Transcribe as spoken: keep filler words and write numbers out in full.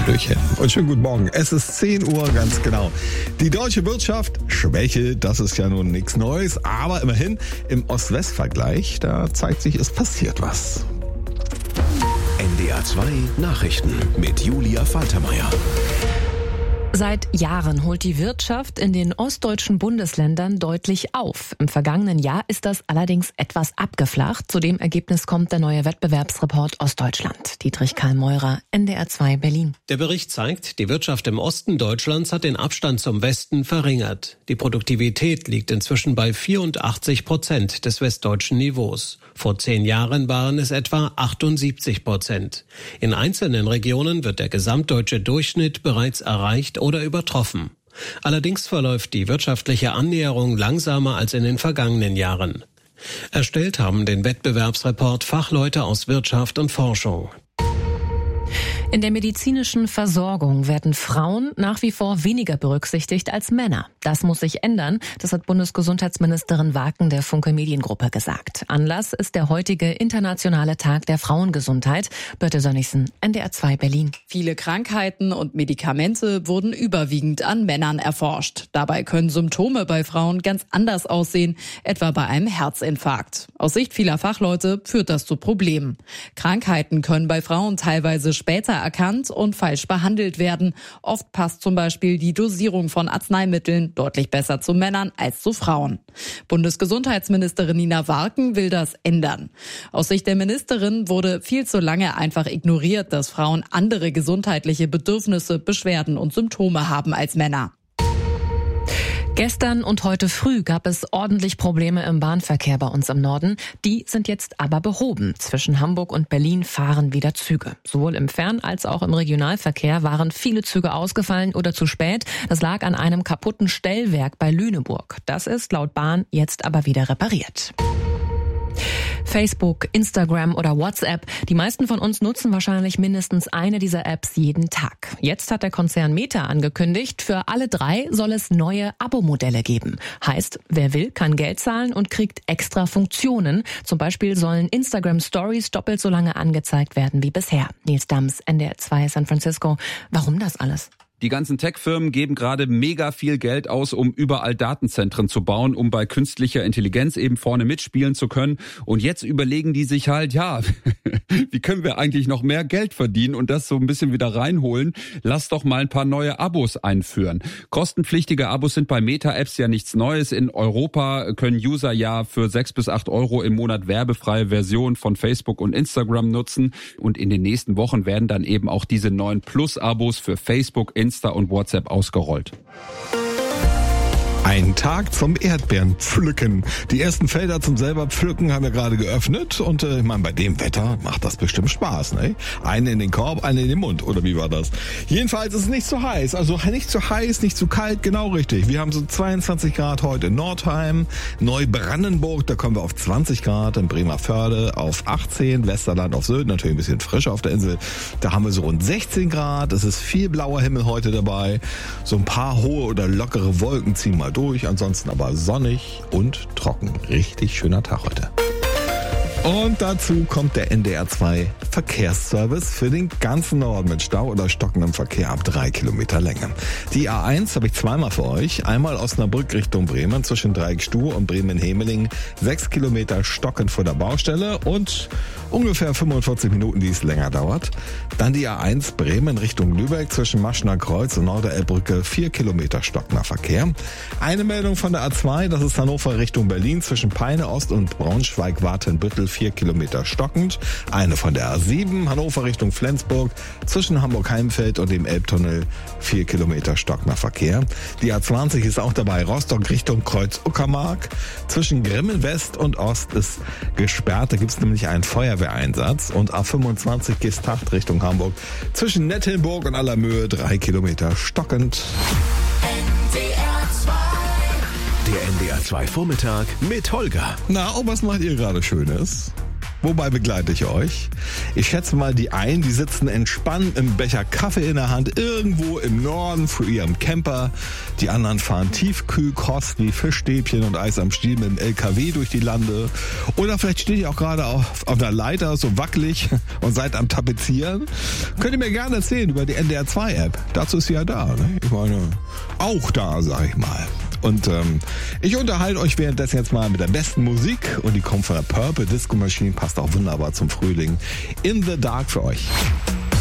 Hallöchen und schönen guten Morgen. Es ist zehn Uhr, ganz genau. Die deutsche Wirtschaft, Schwäche, das ist ja nun nichts Neues, aber immerhin im Ost-West-Vergleich, da zeigt sich, es passiert was. N D R zwei Nachrichten mit Julia Faltermeier. Seit Jahren holt die Wirtschaft in den ostdeutschen Bundesländern deutlich auf. Im vergangenen Jahr ist das allerdings etwas abgeflacht. Zu dem Ergebnis kommt der neue Wettbewerbsreport Ostdeutschland. Dietrich Karl-Meurer, N D R zwei Berlin. Der Bericht zeigt, die Wirtschaft im Osten Deutschlands hat den Abstand zum Westen verringert. Die Produktivität liegt inzwischen bei vierundachtzig Prozent des westdeutschen Niveaus. Vor zehn Jahren waren es etwa achtundsiebzig Prozent. In einzelnen Regionen wird der gesamtdeutsche Durchschnitt bereits erreicht oder übertroffen. Allerdings verläuft die wirtschaftliche Annäherung langsamer als in den vergangenen Jahren. Erstellt haben den Wettbewerbsreport Fachleute aus Wirtschaft und Forschung. In der medizinischen Versorgung werden Frauen nach wie vor weniger berücksichtigt als Männer. Das muss sich ändern, das hat Bundesgesundheitsministerin Warken der Funke Mediengruppe gesagt. Anlass ist der heutige internationale Tag der Frauengesundheit. Birte Sönnigsen, N D R zwei Berlin. Viele Krankheiten und Medikamente wurden überwiegend an Männern erforscht. Dabei können Symptome bei Frauen ganz anders aussehen, etwa bei einem Herzinfarkt. Aus Sicht vieler Fachleute führt das zu Problemen. Krankheiten können bei Frauen teilweise später erkannt und falsch behandelt werden. Oft passt zum Beispiel die Dosierung von Arzneimitteln deutlich besser zu Männern als zu Frauen. Bundesgesundheitsministerin Nina Warken will das ändern. Aus Sicht der Ministerin wurde viel zu lange einfach ignoriert, dass Frauen andere gesundheitliche Bedürfnisse, Beschwerden und Symptome haben als Männer. Gestern und heute früh gab es ordentlich Probleme im Bahnverkehr bei uns im Norden. Die sind jetzt aber behoben. Zwischen Hamburg und Berlin fahren wieder Züge. Sowohl im Fern- als auch im Regionalverkehr waren viele Züge ausgefallen oder zu spät. Das lag an einem kaputten Stellwerk bei Lüneburg. Das ist laut Bahn jetzt aber wieder repariert. Facebook, Instagram oder WhatsApp. Die meisten von uns nutzen wahrscheinlich mindestens eine dieser Apps jeden Tag. Jetzt hat der Konzern Meta angekündigt, für alle drei soll es neue Abo-Modelle geben. Heißt, wer will, kann Geld zahlen und kriegt extra Funktionen. Zum Beispiel sollen Instagram-Stories doppelt so lange angezeigt werden wie bisher. Nils Dams, N D R zwei San Francisco. Warum das alles? Die ganzen Tech-Firmen geben gerade mega viel Geld aus, um überall Datenzentren zu bauen, um bei künstlicher Intelligenz eben vorne mitspielen zu können. Und jetzt überlegen die sich halt, ja, wie können wir eigentlich noch mehr Geld verdienen und das so ein bisschen wieder reinholen? Lass doch mal ein paar neue Abos einführen. Kostenpflichtige Abos sind bei Meta-Apps ja nichts Neues. In Europa können User ja für sechs bis acht Euro im Monat werbefreie Versionen von Facebook und Instagram nutzen. Und in den nächsten Wochen werden dann eben auch diese neuen Plus-Abos für Facebook, Insta und WhatsApp ausgerollt. Ein Tag zum Erdbeerenpflücken. Die ersten Felder zum selber pflücken haben wir gerade geöffnet und äh, ich meine, bei dem Wetter macht das bestimmt Spaß, ne? Eine in den Korb, eine in den Mund, oder wie war das? Jedenfalls ist es nicht zu heiß, also nicht zu heiß, nicht zu kalt, genau richtig. Wir haben so zweiundzwanzig Grad heute in Nordheim, Neubrandenburg, da kommen wir auf zwanzig Grad, in Bremervörde auf achtzehn, Westerland auf Sylt, natürlich ein bisschen frischer auf der Insel. Da haben wir so rund sechzehn Grad, es ist viel blauer Himmel heute dabei, so ein paar hohe oder lockere Wolken ziehen mal durch, ansonsten aber sonnig und trocken. Richtig schöner Tag heute. Und dazu kommt der N D R zwei Verkehrsservice für den ganzen Norden mit Stau oder stockendem Verkehr ab drei Kilometer Länge. Die A eins habe ich zweimal für euch. Einmal Osnabrück Richtung Bremen zwischen Dreieckstuhl und Bremen-Hemeling. Sechs Kilometer stockend vor der Baustelle und ungefähr fünfundvierzig Minuten, die es länger dauert. Dann die A eins Bremen Richtung Lübeck zwischen Maschner Kreuz und Norderelbbrücke. Vier Kilometer stockender Verkehr. Eine Meldung von der A zwei, das ist Hannover Richtung Berlin zwischen Peine Ost und Braunschweig-Watenbüttel. Vier Kilometer stockend. Eine von der A sieben, Hannover Richtung Flensburg, zwischen Hamburg-Heimfeld und dem Elbtunnel, vier Kilometer stockender Verkehr. Die A zwanzig ist auch dabei, Rostock Richtung Kreuz-Uckermark. Zwischen Grimmen West und Ost ist gesperrt, da gibt es nämlich einen Feuerwehreinsatz. Und A fünfundzwanzig Gestacht Richtung Hamburg, zwischen Nettelburg und Allermöhe, drei Kilometer stockend. Der N D R zwei Vormittag mit Holger. Na, oh, was macht ihr gerade Schönes? Wobei begleite ich euch? Ich schätze mal, die einen, die sitzen entspannt im Becher Kaffee in der Hand irgendwo im Norden für ihrem Camper. Die anderen fahren Tiefkühlkost wie Fischstäbchen und Eis am Stiel mit dem L K W durch die Lande. Oder vielleicht steht ihr auch gerade auf, auf einer Leiter so wackelig und seid am Tapezieren. Könnt ihr mir gerne erzählen über die N D R zwei App. Dazu ist sie ja da. Ne? Ich meine, auch da, sag ich mal. Und ähm, ich unterhalte euch währenddessen jetzt mal mit der besten Musik und die kommt von der Purple Disco Machine, passt auch wunderbar zum Frühling. In the Dark für euch.